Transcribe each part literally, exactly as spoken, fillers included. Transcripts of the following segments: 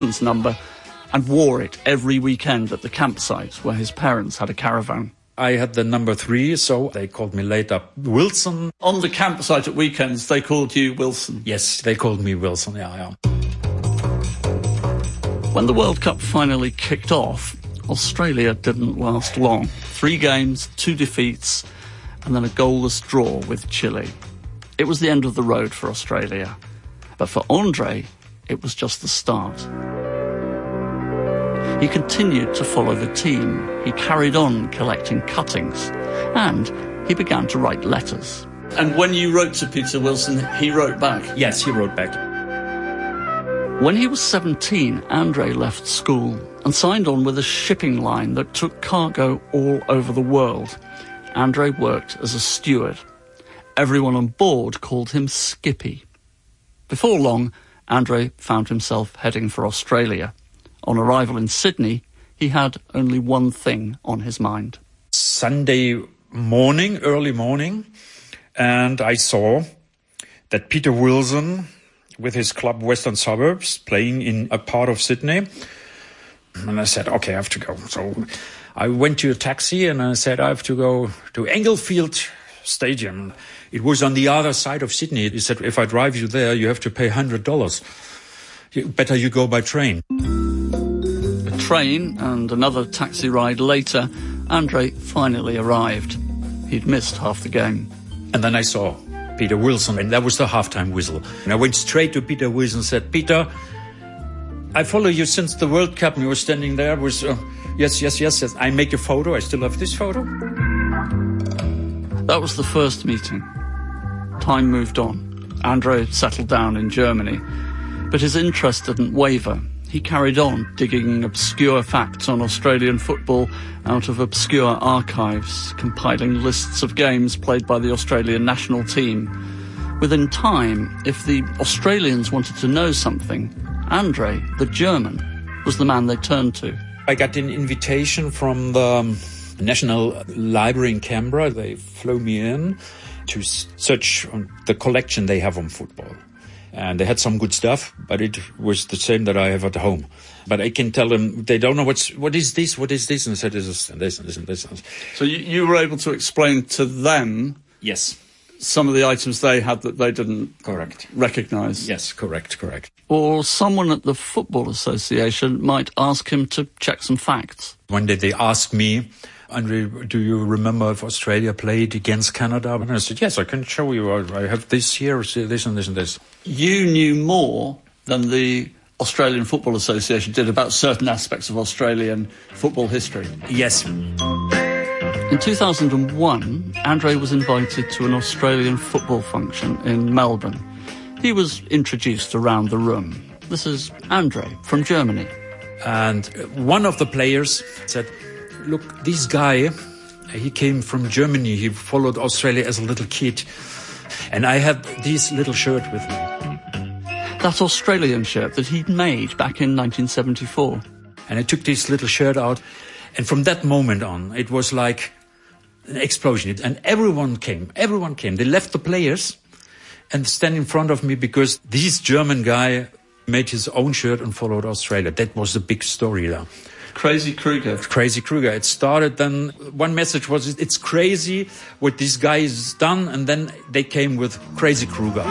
number and wore it every weekend at the campsite where his parents had a caravan. I had the number three, so they called me later Wilson. On the campsite at weekends, they called you Wilson? Yes, they called me Wilson, yeah, yeah. When the World Cup finally kicked off, Australia didn't last long. Three games, two defeats, and then a goalless draw with Chile. It was the end of the road for Australia. But for Andre, it was just the start. He continued to follow the team. He carried on collecting cuttings, and he began to write letters. And when you wrote to Peter Wilson, he wrote back? Yes, he wrote back. When he was seventeen, Andre left school and signed on with a shipping line that took cargo all over the world. Andre worked as a steward. Everyone on board called him Skippy. Before long, Andre found himself heading for Australia. On arrival in Sydney, he had only one thing on his mind. Sunday morning, early morning, and I saw that Peter Wilson, with his club Western Suburbs, playing in a part of Sydney. And I said, okay, I have to go. So I went to a taxi and I said, I have to go to Englefield Stadium. It was on the other side of Sydney. He said, if I drive you there, you have to pay one hundred dollars. Better you go by train. A train and another taxi ride later, Andre finally arrived. He'd missed half the game. And then I saw Peter Wilson, and that was the halftime whistle. And I went straight to Peter Wilson and said, Peter, I follow you since the World Cup. And you were standing there. Was uh, yes, yes, yes, yes. I make a photo. I still have this photo. That was the first meeting. Time moved on. Andre settled down in Germany. But his interest didn't waver. He carried on digging obscure facts on Australian football out of obscure archives, compiling lists of games played by the Australian national team. Within time, if the Australians wanted to know something, Andre, the German, was the man they turned to. I got an invitation from the National Library in Canberra. They flew me in to search on the collection they have on football. And they had some good stuff, but it was the same that I have at home. But I can tell them, they don't know what's, what is this, what is this? And I said, this is, and this, and this, and this. So you, you were able to explain to them... Yes. Some of the items they had that they didn't... Correct. ...recognise. Yes, correct, correct. Or someone at the Football Association might ask him to check some facts. One day they asked me, Andre, do you remember if Australia played against Canada? And I said, yes, I can show you. I have this here, this and this and this. You knew more than the Australian Football Association did about certain aspects of Australian football history. Yes. In two thousand one, Andre was invited to an Australian football function in Melbourne. He was introduced around the room. This is Andre from Germany. And one of the players said, look, this guy, he came from Germany. He followed Australia as a little kid. And I had this little shirt with me. That Australian shirt that he'd made back in nineteen seventy-four. And I took this little shirt out. And from that moment on, it was like an explosion. And everyone came. Everyone came. They left the players and stand in front of me because this German guy made his own shirt and followed Australia. That was the big story there. Crazy Kruger. Crazy Kruger. It started then, one message was, it's crazy what this guy has done, and then they came with Crazy Kruger.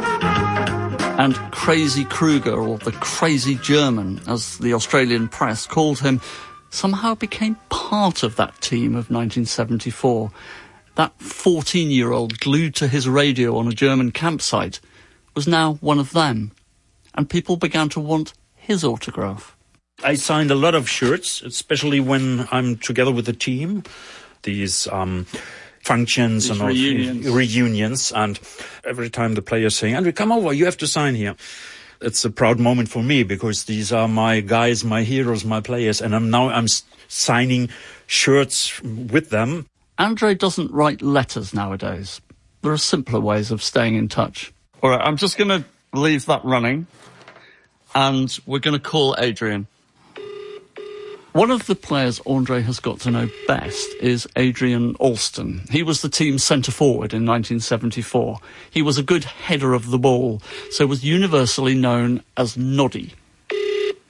And Crazy Kruger, or the Crazy German, as the Australian press called him, somehow became part of that team of nineteen seventy-four. That fourteen-year-old glued to his radio on a German campsite was now one of them, and people began to want his autograph. I signed a lot of shirts, especially when I'm together with the team. These um, functions These and reunions. All, reunions, and every time the players saying, Andre, come over, you have to sign here. It's a proud moment for me because these are my guys, my heroes, my players, and I'm now I'm signing shirts with them. Andre doesn't write letters nowadays. There are simpler ways of staying in touch. All right, I'm just going to leave that running, and we're going to call Adrian. One of the players Andre has got to know best is Adrian Alston. He was the team's centre-forward in nineteen seventy-four. He was a good header of the ball, so was universally known as Noddy.